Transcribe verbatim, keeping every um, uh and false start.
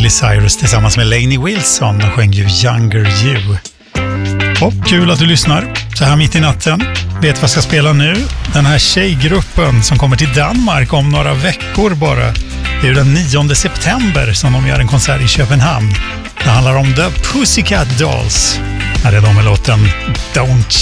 Miley Cyrus tillsammans med Lainey Wilson och sjöng ju Younger You. Och kul att du lyssnar så här mitt i natten. Vet vad jag ska spela nu? Den här tjejgruppen som kommer till Danmark om några veckor bara. Det är ju den nionde september som de gör en konsert i Köpenhamn. Det handlar om The Pussycat Dolls. Här är de med låten Don't